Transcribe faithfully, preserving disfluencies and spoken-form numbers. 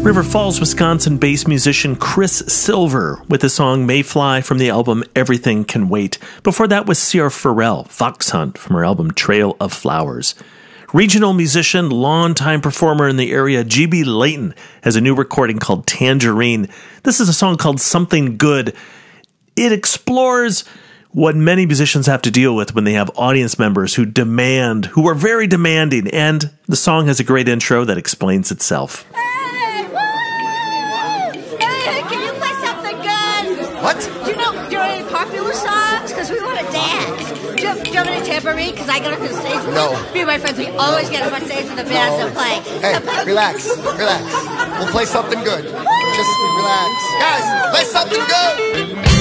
River Falls, Wisconsin-based musician Chris Silver with the song Mayfly from the album Everything Can Wait. Before that was Sierra Farrell, Fox Hunt from her album Trail of Flowers. Regional musician, longtime performer in the area, G B Layton has a new recording called Tangerine. This is a song called Something Good. It explores what many musicians have to deal with when they have audience members who demand, who are very demanding, and the song has a great intro that explains itself. Hey, woo! Hey, can you play something good? What? Do you know, do you know any popular songs? Because we want to dance. Do you, have, do you have any tambourine? Because I get up to the stage. No. Me and my friends, we always get up on stage with the bands No. and play. Hey, So play- relax, relax. We'll play something good. Just relax. Guys, play something good.